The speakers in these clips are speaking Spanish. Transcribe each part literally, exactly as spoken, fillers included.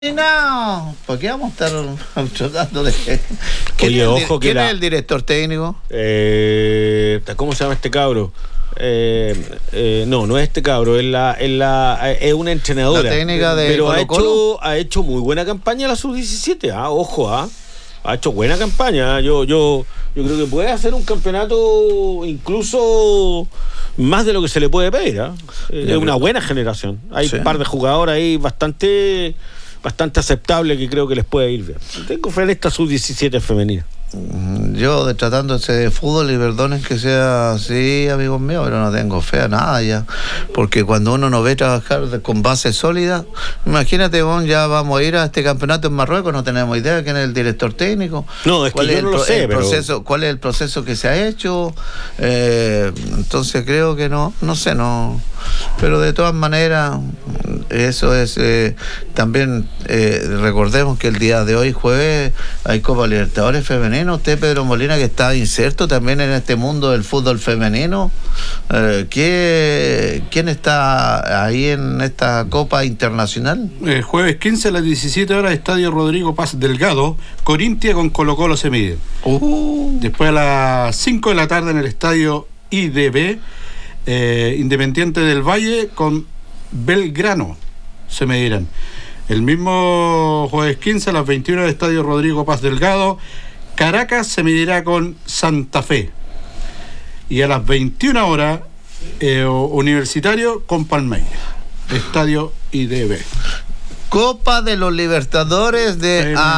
No, ¿por qué vamos a estar tratando de... ¿Quién, Oye, es, el, ojo que ¿quién la... es el director técnico? Eh, ¿Cómo se llama este cabro? Eh, eh, no, no es este cabro, es la, es la, es una entrenadora. La técnica de pero Colo ha Colo. hecho, ha hecho muy buena campaña la sub diecisiete. Ah, ojo, ah, ha hecho buena campaña. Yo, yo, yo creo que puede hacer un campeonato incluso más de lo que se le puede pedir. ¿eh? Es una buena generación. Hay Sí. un par de jugadores ahí bastante, bastante aceptables que creo que les puede ir bien. Tengo fe en esta sub diecisiete femenina. Yo, de tratándose de fútbol, y perdonen que sea así, amigos míos, pero no tengo fe a nada ya. Porque cuando uno no ve trabajar de, con base sólida, imagínate, bon, ya vamos a ir a este campeonato en Marruecos, no tenemos idea de quién es el director técnico. No, es que ¿Cuál yo es no el, lo sé, el pero... proceso, ¿Cuál es el proceso que se ha hecho? Eh, entonces creo que no, no sé, no. Pero de todas maneras, eso es eh, también eh, recordemos que el día de hoy, jueves, hay Copa Libertadores femenino. Usted, Pedro Molina, que está inserto también en este mundo del fútbol femenino, eh, ¿qué, ¿quién está ahí en esta Copa Internacional? Eh, jueves quince a las diecisiete horas, Estadio Rodrigo Paz Delgado, Corintia con Colo Colo se mide. Uh. Después a las cinco de la tarde en el Estadio I D B, eh, Independiente del Valle con Belgrano se medirán. El mismo jueves quince a las veintiuna del Estadio Rodrigo Paz Delgado, Caracas se medirá con Santa Fe. Y a las veintiuna horas, eh, Universitario con Palmeiras. Estadio I D B. Copa de los Libertadores de Femenina.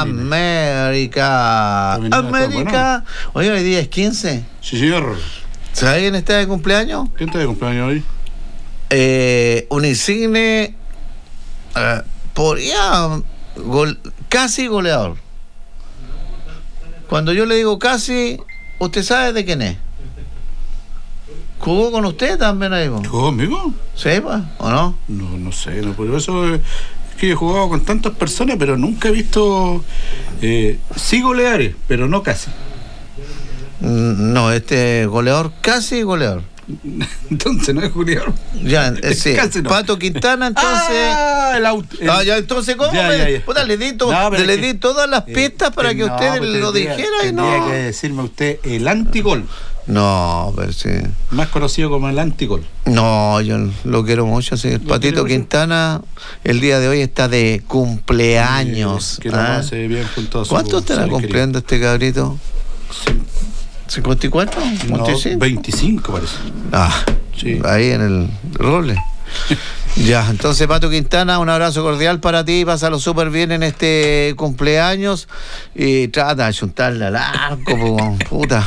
América. Femenina, América. Oye, hoy día es quince. Sí, señor. ¿Sabe quién está de cumpleaños? ¿Quién está de cumpleaños hoy? Eh, un insigne, eh, por ya, gol, casi goleador. Cuando yo le digo casi, ¿usted sabe de quién es? ¿Jugó con usted también ahí? ¿Jugó conmigo? ¿Sí, pues? ¿O no? No, no sé, no, por eso es que he jugado con tantas personas, pero nunca he visto, eh, sí goleares, pero no casi. No, este goleador, casi goleador. Entonces no es goleador. Ya, eh, sí. Casi no. Pato Quintana, entonces. Ah, el auto. el- Ah, ya, entonces, ¿cómo? Ya, me- ya, ya. Puta, le di, to- No, pero le es di que- todas las eh, pistas para eh, que no, usted pues lo tendría- dijera y tendría no. que decirme usted el antigol, No, pero sí. más conocido como el antigol. No, yo lo quiero mucho, sí. El ¿Lo Patito quiere mucho? Quintana, el día de hoy está de cumpleaños. Que lo ¿ah? hace bien junto a su ¿Cuánto estará ser cumpliendo este cabrito? querido. ¿cincuenta y cuatro? No, ¿cincuenta y cinco? veinticinco parece. Ah, Sí. ahí en el roble. Ya, entonces, Pato Quintana, un abrazo cordial para ti, pásalo súper bien en este cumpleaños y trata de juntarle al arco, po, puta.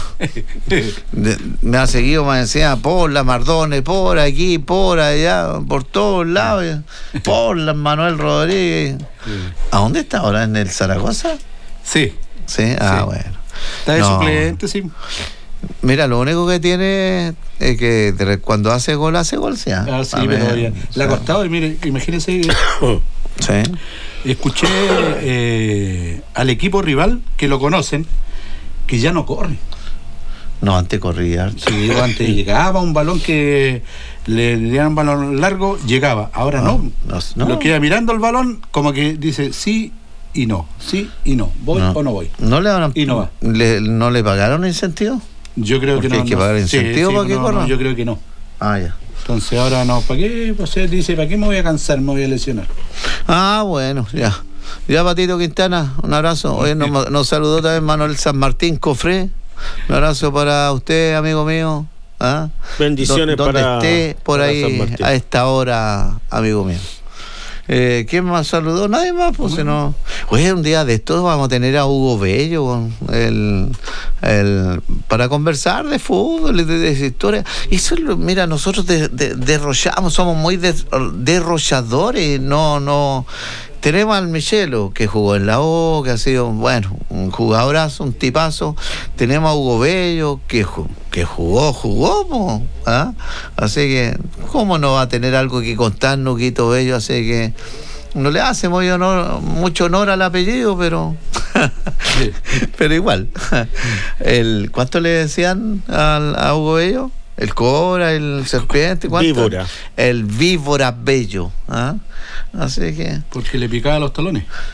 De- me ha seguido, me decía, por la Mardones, por aquí, por allá, por todos lados, por la Manuel Rodríguez. ¿A dónde está ahora? ¿En el Zaragoza? Sí, Sí, ah, Sí. bueno. está de No. suplente, sí. Mira, lo único que tiene es que de- cuando hace gol, hace gol, ¿sí? Ah, sí, A ver, pero ya. Le ha sí. costado, y mire, imagínense que Sí. escuché eh, al equipo rival, que lo conocen, que ya no corre. No, antes corría. Si digo, antes llegaba un balón que le dieran un balón largo, llegaba. Ahora no. No, no. Lo queda mirando el balón, como que dice sí y no, sí y no, voy No. o no voy. ¿No le, habrán- Y no va. le, ¿No le pagaron incentivo? Yo creo Porque que no. hay que no. pagar Sí, incentivo sí, para que no, corra. no, yo creo que no. Ah, ya. Entonces ahora no, ¿para qué? Pues él dice, ¿para qué me voy a cansar? Me voy a lesionar. Ah, bueno, ya. Ya, Patito Quintana, un abrazo. Hoy nos, nos saludó también Manuel San Martín Cofré. Un abrazo para usted, amigo mío. ¿Ah? Bendiciones Do- donde para- esté por para ahí San Martín. a esta hora, amigo mío. Eh, ¿Quién más saludó? Nadie más, pues si no. Oye, un día de estos vamos a tener a Hugo Bello el, el, para conversar de fútbol y de, de esa historia. Eso es lo, mira, nosotros de, de, derrochamos, somos muy de, derrochadores, no, no. Tenemos al Michelo, que jugó en la O, que ha sido, bueno, un jugadorazo, un tipazo. Tenemos a Hugo Bello, que, ju- que jugó, jugó, po, ¿ah? Así que, ¿cómo no va a tener algo que contar Nuquito Bello? Así que no le hace muy honor, mucho honor al apellido, pero pero igual. El, ¿cuánto le decían al, a Hugo Bello? El cobra, el serpiente, ¿cuánto? Víbora. El víbora bello. ¿Ah? Así que... Porque le picaba los talones.